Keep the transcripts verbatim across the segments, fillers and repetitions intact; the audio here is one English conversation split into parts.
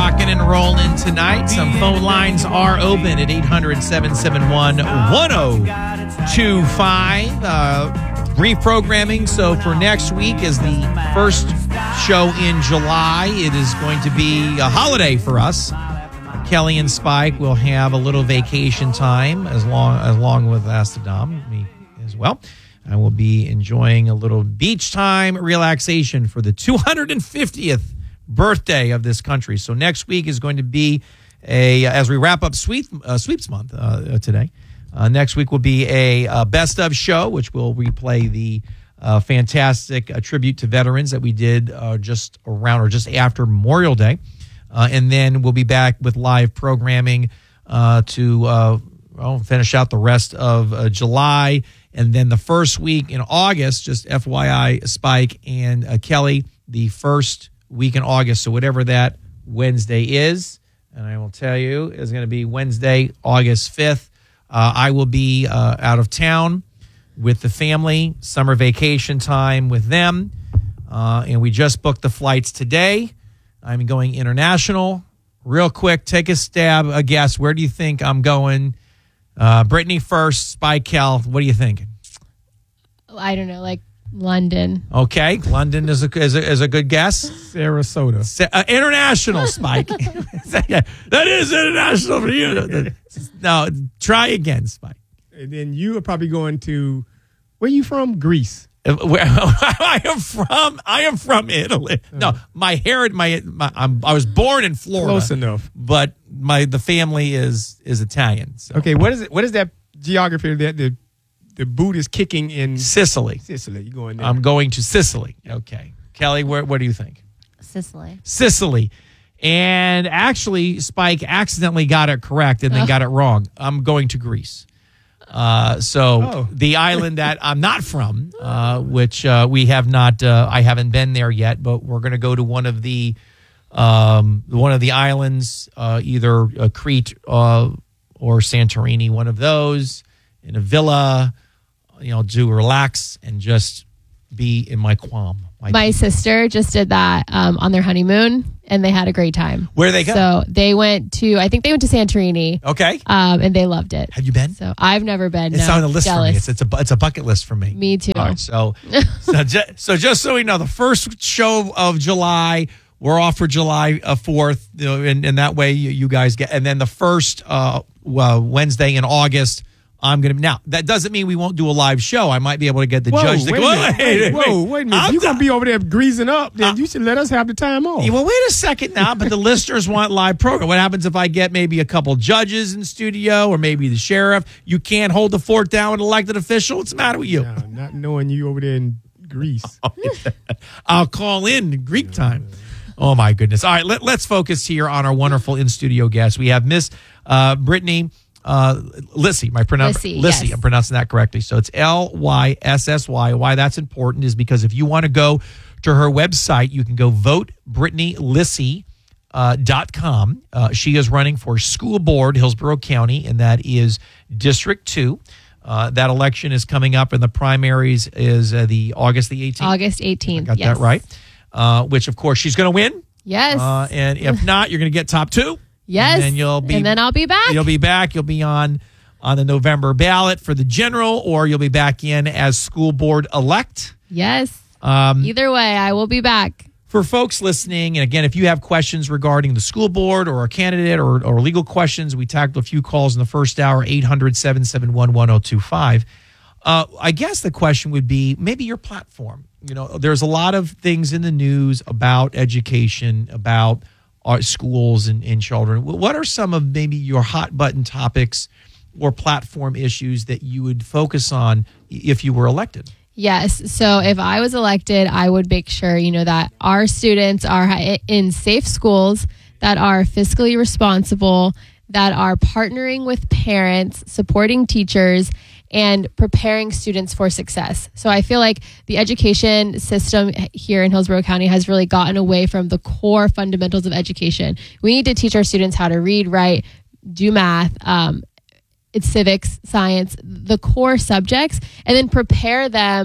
rocking and rolling tonight. Some phone lines are open at eight hundred, seven seven one, one oh two five. Uh, reprogramming. So for next week is the first show in July. It is going to be a holiday for us. Kelly and Spike will have a little vacation time as long along with Astrodom, me as well. I will be enjoying a little beach time relaxation for the two hundred fiftieth birthday of this country. So next week is going to be a, as we wrap up sweep, uh, sweeps month uh, today, uh, next week will be a, a best of show, which will replay the uh, fantastic uh, tribute to veterans that we did uh, just around or just after Memorial Day. Uh, and then we'll be back with live programming uh, to uh, well, finish out the rest of uh, July. And then the first week in August, just F Y I, Spike and uh, Kelly, the first week in August, so whatever that Wednesday is, and I will tell you, is going to be Wednesday, August fifth. Uh, I will be uh, out of town with the family, summer vacation time with them, uh, and we just booked the flights today. I'm going international. Real quick, take a stab, a guess. Where do you think I'm going? Uh, Brittany first, Spike, Kel. What are you thinking? I don't know, like London. Okay, London is a is a, is a good guess. Sarasota. Sa- uh, international, Spike. That is international for you. No, try again, Spike. And then you are probably going to, where are you from? Greece. Uh, Where I am from, I am from Italy. No, my heritage, my, my I'm, I was born in Florida. Close enough. But my the family is is Italian. So. Okay, what is it? What is that geography that the the boot is kicking in Sicily? Sicily. You going there? I'm going to Sicily. Okay, Kelly, where what do you think? Sicily. Sicily. And actually, Spike accidentally got it correct and then got it wrong. I'm going to Greece. Uh, so Oh. the island that I'm not from, uh, which uh, we have not, uh, I haven't been there yet, but we're going to go to one of the um, one of the islands, uh, either uh, Crete uh, or Santorini, one of those, in a villa, you know, to relax and just be in my quam. My, My sister just did that um, on their honeymoon, and they had a great time. Where they go? So they went to, I think they went to Santorini. Okay. Um, and they loved it. Have you been? So I've never been. It's no. on the list Jealous. for me. It's it's a bu- it's a bucket list for me. Me too. All right, so so, ju- so just so we know, the first show of July, we're off for July uh, fourth, you know, and, and that way you, you guys get, and then the first uh, well, Wednesday in August, I'm gonna. Now that doesn't mean we won't do a live show. I might be able to get the Whoa, judge to wait go. a minute. Wait, wait, Whoa, wait a minute. I'm You're going not- to be over there greasing up, then Uh, you should let us have the time off. Yeah, well, wait a second now, but the listeners want live program. What happens if I get maybe a couple judges in studio or maybe the sheriff? You can't hold the fort down with an elected official? What's the matter with you? Now, not knowing you over there in Greece. I'll call in Greek time. Oh, my goodness. All right, let, let's focus here on our wonderful in-studio guest. We have Miss uh, Brittany uh, Lissy. My pronoun- Lissy, Lissy. yes. I'm pronouncing that correctly. So it's L Y S S Y. Why that's important is because if you want to go to her website, you can go vote Brittany Lissy. Uh, dot com. Uh, she is running for school board, Hillsborough County, and that is District two. Uh, that election is coming up, and the primaries is uh, the August the eighteenth. August eighteenth. I got yes. that right. Uh, which, of course, she's going to win. Yes. Uh, and if not, you're going to get top two. yes. And then you'll be. and then I'll be back. You'll be back. You'll be on on the November ballot for the general, or you'll be back in as school board elect. yes. Um, Either way, I will be back. For folks listening, and again, if you have questions regarding the school board or a candidate or, or legal questions, we tackled a few calls in the first hour, eight hundred, seven seven one, one oh two five. Uh, I guess the question would be maybe your platform. You know, there's a lot of things in the news about education, about our schools and, and children. What are some of maybe your hot button topics or platform issues that you would focus on if you were elected? Yes. So if I was elected, I would make sure, you know, that our students are in safe schools that are fiscally responsible, that are partnering with parents, supporting teachers, and preparing students for success. So I feel like the education system here in Hillsborough County has really gotten away from the core fundamentals of education. We need to teach our students how to read, write, do math, um, it's civics, science, the core subjects, and then prepare them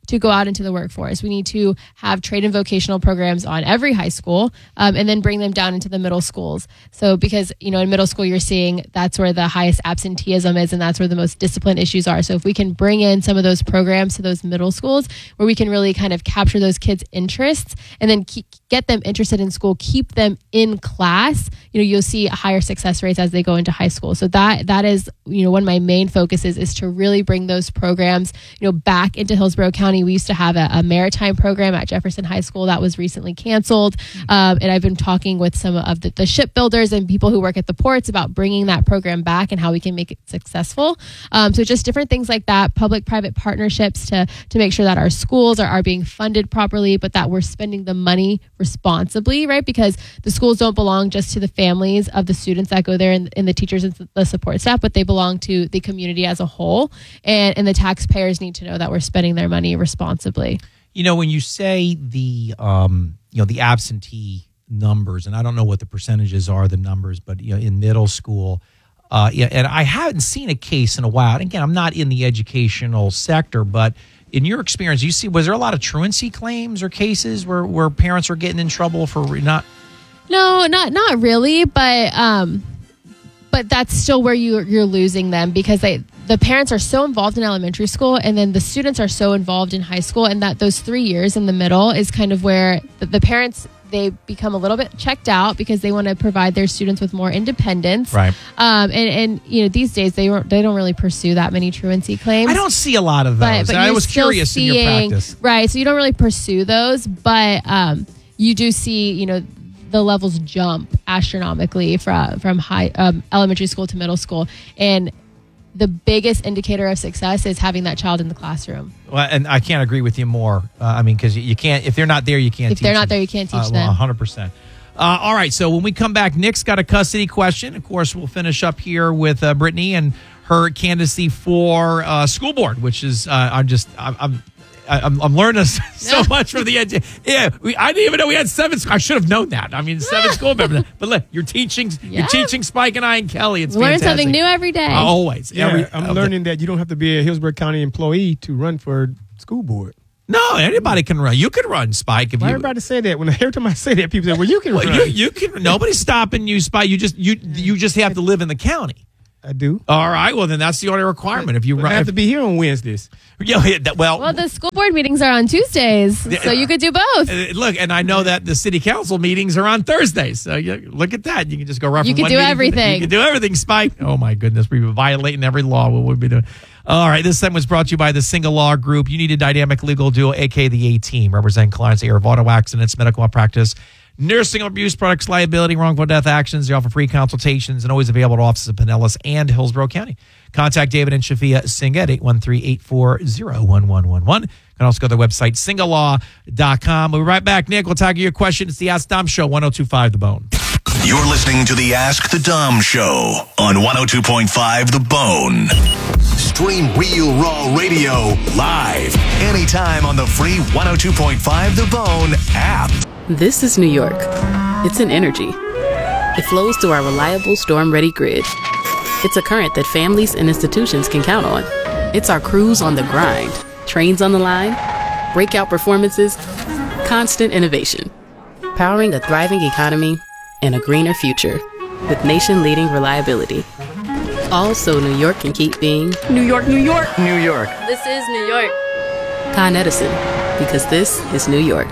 to go out into the workforce. We need to have trade and vocational programs on every high school, um, and then bring them down into the middle schools. So because, you know, in middle school, you're seeing that's where the highest absenteeism is, and that's where the most discipline issues are. So if we can bring in some of those programs to those middle schools where we can really kind of capture those kids' interests and then keep, get them interested in school, keep them in class, you know, you'll see higher success rates as they go into high school. So that that is, you know, one of my main focuses is to really bring those programs, you know, back into Hillsborough County. We used to have a, a maritime program at Jefferson High School that was recently canceled. Um, and I've been talking with some of the, the shipbuilders and people who work at the ports about bringing that program back and how we can make it successful. Um, so just different things like that, public-private partnerships to, to make sure that our schools are, are being funded properly, but that we're spending the money responsibly, right? Because the schools don't belong just to the families of the students that go there and, and the teachers and the support staff, but they belong to the community as a whole. And, and the taxpayers need to know that we're spending their money responsibly. You know, when you say the, um, you know, the absentee numbers, and I don't know what the percentages are, the numbers, but, you know, in middle school, uh, yeah, and I haven't seen a case in a while. And again, I'm not in the educational sector, but in your experience, you see, was there a lot of truancy claims or cases where, where parents are getting in trouble for not? No, not not really, but um, but that's still where you you're losing them because they the parents are so involved in elementary school, and then the students are so involved in high school, and that those three years in the middle is kind of where the, the parents, they become a little bit checked out because they want to provide their students with more independence. Right. Um, and, and, you know, these days they don't, they don't really pursue that many truancy claims. I don't see a lot of those. But, but I you're was still curious seeing, in your practice. Right. So you don't really pursue those, but um, you do see, you know, the levels jump astronomically from, from high um, elementary school to middle school. And the biggest indicator of success is having that child in the classroom. Well, and I can't agree with you more. Uh, I mean, because you can't, if they're not there, you can't if teach they're not them. there, you can't teach uh, well, them. one hundred percent. Uh, all right, so when we come back, Nick's got a custody question. Of course, we'll finish up here with uh, Brittany and her candidacy for uh, school board, which is, uh, I'm just, I'm, I'm I'm, I'm learning so much from the edge. Yeah, we, I didn't even know we had seven. I should have known that. I mean, seven school members. But look, you're teaching. Yeah. You're teaching Spike and I and Kelly. It's Learn fantastic. something new every day. Uh, always. Yeah, Every, I'm okay. learning that you don't have to be a Hillsborough County employee to run for school board. No, anybody can run. You can run, Spike. If Why you, everybody say that? When every time I say that, people say, "Well, you can well, run." you, you can. Nobody's stopping you, Spike. You just you you just have to live in the county. I do. All right. Well, then that's the only requirement. If you But run, I have if, to be here on Wednesdays. yeah, yeah, that- well, Well, the school board meetings are on Tuesdays, so you could do both. Uh, Look, and I know that the city council meetings are on Thursdays. So you, look at that. You can just go right You from can one do meeting to the- everything. You can do everything, Spike. Oh, my goodness. We've been violating every law. What would we be doing? All right. This segment was brought to you by the Single Law Group. You need a dynamic legal duo, a k a the A-Team, representing clients' area of auto accidents, medical malpractice, nursing abuse, products liability, wrongful death actions. They offer free consultations and always available to offices of Pinellas and Hillsborough County. Contact David and Shafia Singh at eight one three, eight four zero, one one one one. You can also go to their website, single law dot com. We'll be right back. Nick, we'll tag you your question. It's the Ask Dom Show, one oh two point five The Bone. You're listening to the Ask the Dom Show on one oh two point five The Bone. Stream Real Raw Radio live anytime on the free one oh two point five The Bone app. This is New York. It's an energy. It flows through our reliable storm-ready grid. It's a current that families and institutions can count on. It's our crews on the grind, trains on the line, breakout performances, constant innovation. Powering a thriving economy and a greener future with nation-leading reliability. All so New York can keep being New York, New York, New York. This is New York. Con Edison, because this is New York.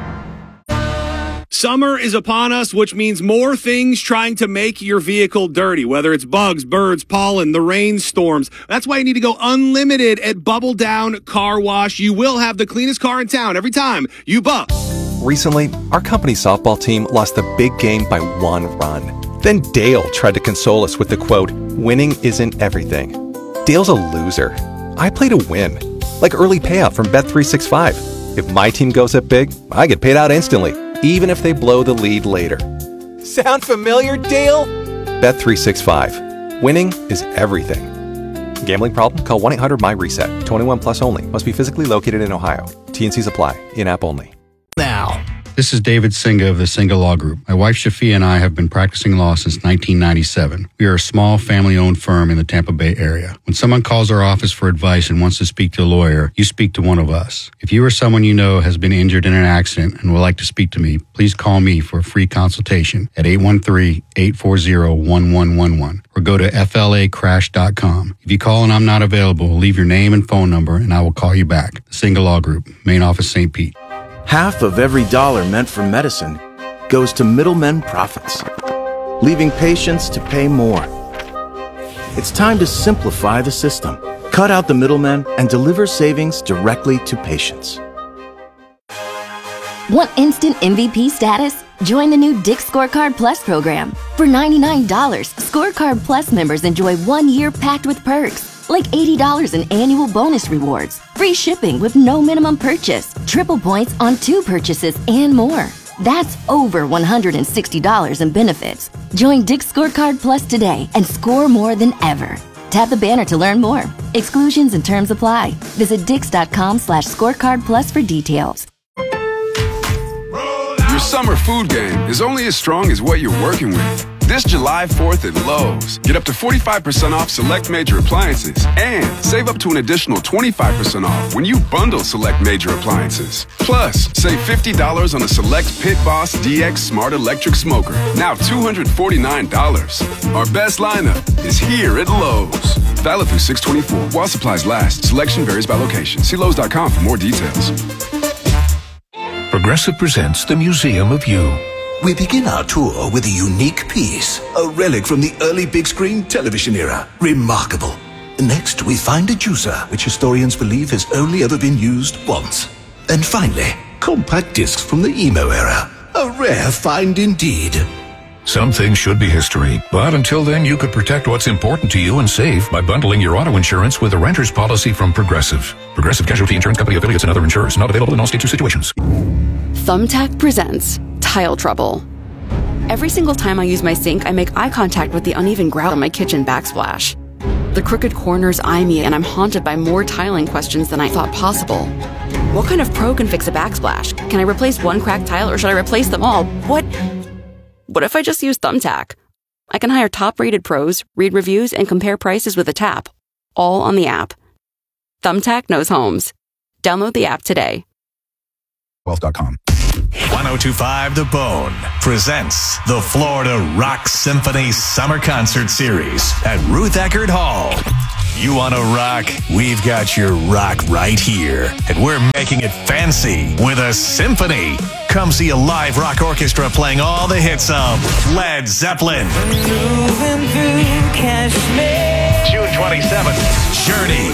Summer is upon us, which means more things trying to make your vehicle dirty, whether it's bugs, birds, pollen, the rainstorms. That's why you need to go unlimited at Bubble Down Car Wash. You will have the cleanest car in town every time you buff. Recently, our company's softball team lost the big game by one run. Then Dale tried to console us with the quote, "Winning isn't everything." Dale's a loser. I play to win. Like early payout from Bet three sixty-five. If my team goes up big, I get paid out instantly, even if they blow the lead later. Sound familiar, Dale? Bet three sixty-five. Winning is everything. Gambling problem? Call one eight hundred M Y reset. twenty-one plus only. Must be physically located in Ohio. T and Cs apply. In-app only. Now, This is David Singa of the Singa Law Group. My wife Shafia and I have been practicing law since nineteen ninety-seven. We are a small family-owned firm in the Tampa Bay area. When someone calls our office for advice and wants to speak to a lawyer, you speak to one of us. If you or someone you know has been injured in an accident and would like to speak to me, please call me for a free consultation at eight one three, eight four zero, one one one one or go to F L A crash dot com. If you call and I'm not available, leave your name and phone number and I will call you back. The Singa Law Group, main office Saint Pete. Half of every dollar meant for medicine goes to middlemen profits, leaving patients to pay more. It's time to simplify the system, cut out the middlemen, and deliver savings directly to patients. Want instant M V P status? Join the new Dick's Scorecard Plus program. For ninety-nine dollars, Scorecard Plus members enjoy one year packed with perks, like eighty dollars in annual bonus rewards, free shipping with no minimum purchase, triple points on two purchases, and more. That's over one hundred sixty dollars in benefits. Join Dick's Scorecard Plus today and score more than ever. Tap the banner to learn more. Exclusions and terms apply. Visit dix.com slash scorecard plus for details. Your summer food game is only as strong as what you're working with. This July fourth at Lowe's, get up to forty-five percent off select major appliances and save up to an additional twenty-five percent off when you bundle select major appliances. Plus, save fifty dollars on a select Pit Boss D X Smart Electric Smoker, now two hundred forty-nine dollars. Our best lineup is here at Lowe's. Valid through six twenty-four while supplies last. Selection varies by location. See Lowe's dot com for more details. Progressive presents the Museum of You. We begin our tour with a unique piece, a relic from the early big screen television era. Remarkable. Next, we find a juicer, which historians believe has only ever been used once. And finally, compact discs from the emo era. A rare find indeed. Some things should be history, but until then you could protect what's important to you and save by bundling your auto insurance with a renter's policy from Progressive. Progressive Casualty Insurance Company affiliates and other insurers. Not available in all states or situations. Thumbtack presents Tile Trouble. Every single time I use my sink, I make eye contact with the uneven grout on my kitchen backsplash. The crooked corners eye me, and I'm haunted by more tiling questions than I thought possible. What kind of pro can fix a backsplash? Can I replace one cracked tile, or should I replace them all? What? What if I just use Thumbtack? I can hire top-rated pros, read reviews, and compare prices with a tap, all on the app. Thumbtack knows homes. Download the app today. wealth dot com. ten twenty-five The Bone presents the Florida Rock Symphony Summer Concert Series at Ruth Eckerd Hall. You want to rock? We've got your rock right here. And we're making it fancy with a symphony. Come see a live rock orchestra playing all the hits of Led Zeppelin. June twenty-seventh, Journey.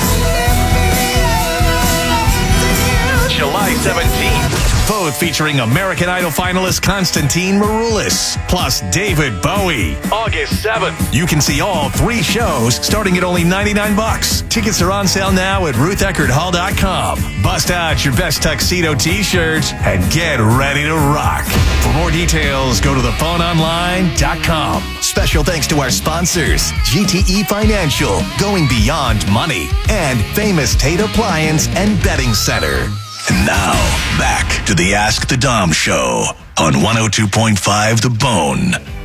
July seventeenth, both featuring American Idol finalist Konstantin Maroulis, plus David Bowie. August seventh, you can see all three shows starting at only ninety-nine bucks. Tickets are on sale now at ruth eckerd hall dot com. Bust out your best tuxedo t-shirt and get ready to rock. For more details, go to the phone online dot com. Special thanks to our sponsors, G T E Financial, going beyond money, and Famous Tate Appliance and Betting Center. And now, back to the Ask the Dom Show on one oh two point five The Bone.